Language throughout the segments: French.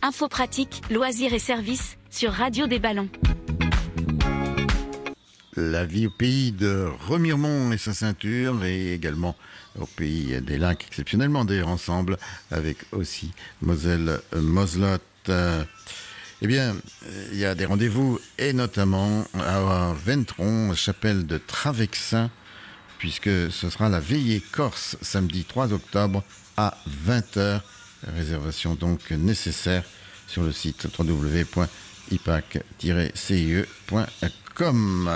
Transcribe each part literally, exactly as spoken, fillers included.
infos pratiques, loisirs et services sur Radio des Ballons. La vie au pays de Remiremont et sa ceinture, et également au pays des lacs, exceptionnellement d'ailleurs ensemble, avec aussi Moselle Moselotte. Eh bien, il y a des rendez-vous, et notamment à Ventron, chapelle de Travexin, puisque ce sera la veillée corse, samedi trois octobre à vingt heures. Réservation donc nécessaire sur le site w w w point i p a c tiret c i e point com.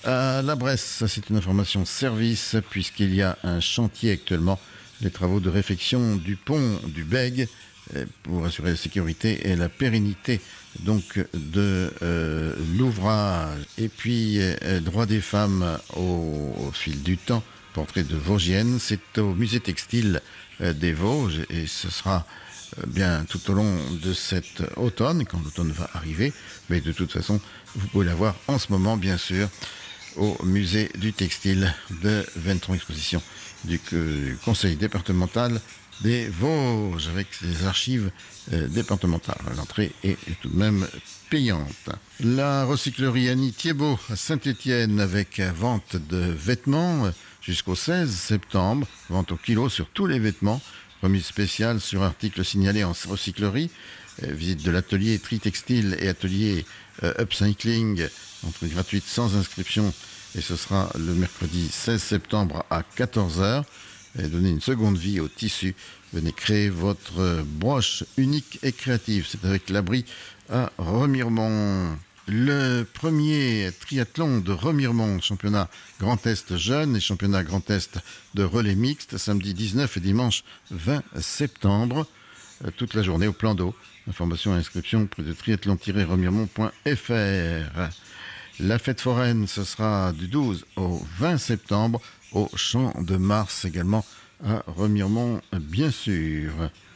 À la Bresse, c'est une information service, puisqu'il y a un chantier actuellement, les travaux de réfection du pont du Bègue, pour assurer la sécurité et la pérennité donc de euh, l'ouvrage. Et puis, euh, droit des femmes au, au fil du temps, portrait de Vosgienne, c'est au musée textile euh, des Vosges, et ce sera euh, bien tout au long de cet automne, quand l'automne va arriver, mais de toute façon, vous pouvez la voir en ce moment, bien sûr, au musée du textile de Ventron, exposition du, euh, du conseil départemental des Vosges, avec les archives euh, départementales. L'entrée est tout de même payante. La recyclerie Annie Thiebaud à Saint-Étienne, avec vente de vêtements euh, jusqu'au seize septembre, vente au kilo sur tous les vêtements, remise spéciale sur articles signalés en recyclerie, euh, visite de l'atelier tri-textile et atelier euh, upcycling, entrée gratuite sans inscription, et ce sera le mercredi seize septembre à quatorze heures. Et donner une seconde vie au tissu. Venez créer votre broche unique et créative. C'est avec l'abri à Remiremont. Le premier triathlon de Remiremont, championnat Grand Est jeune et championnat Grand Est de relais mixte, samedi dix-neuf et dimanche vingt septembre, toute la journée au plan d'eau. Information et inscription auprès de triathlon tiret remiremont point f r. La fête foraine, ce sera du douze au vingt septembre au Champ de Mars, également à Remiremont, bien sûr.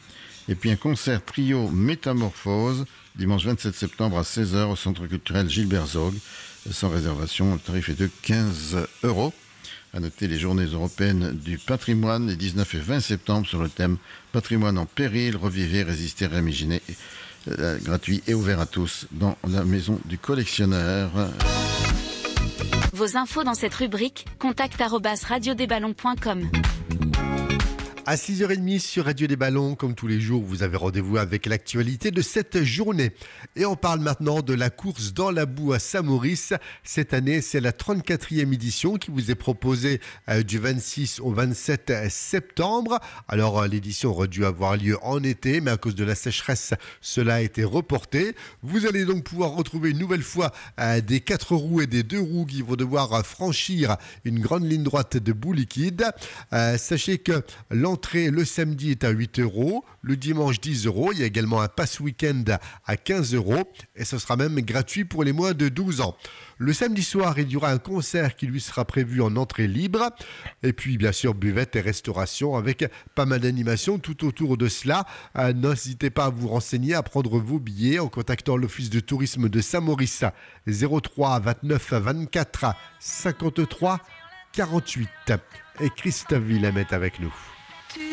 Et puis un concert trio Métamorphose, dimanche vingt-sept septembre à seize heures au Centre culturel Gilbert Zog, sans réservation. Le tarif est de quinze euros. À noter les journées européennes du patrimoine, les dix-neuf et vingt septembre, sur le thème Patrimoine en péril, revivez, résistez, réimaginer. Euh, gratuit et ouvert à tous dans la maison du collectionneur. Vos infos dans cette rubrique, contact arobase radio des ballons point com. À six heures trente sur Radio des Ballons, comme tous les jours, vous avez rendez-vous avec l'actualité de cette journée. Et on parle maintenant de la course dans la boue à Saint-Maurice. Cette année, c'est la trente-quatrième édition qui vous est proposée euh, du vingt-six au vingt-sept septembre. Alors, euh, l'édition aurait dû avoir lieu en été, mais à cause de la sécheresse, cela a été reporté. Vous allez donc pouvoir retrouver une nouvelle fois euh, des quatre roues et des deux roues qui vont devoir euh, franchir une grande ligne droite de boue liquide. Euh, sachez que l'entrée L'entrée le samedi est à huit euros, le dimanche dix euros. Il y a également un pass week-end à quinze euros et ce sera même gratuit pour les moins de douze ans. Le samedi soir, il y aura un concert qui lui sera prévu en entrée libre. Et puis, bien sûr, buvette et restauration avec pas mal d'animations tout autour de cela. Euh, n'hésitez pas à vous renseigner, à prendre vos billets en contactant l'Office de tourisme de Saint-Maurice zéro trois vingt-neuf vingt-quatre cinquante-trois quarante-huit. Et Christophe Willem est avec nous.